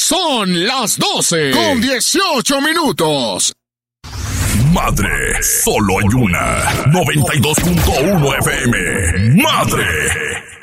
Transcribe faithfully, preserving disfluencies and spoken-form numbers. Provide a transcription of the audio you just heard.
Son las doce con dieciocho minutos. Madre, solo hay una. noventa y dos punto uno F M. Madre.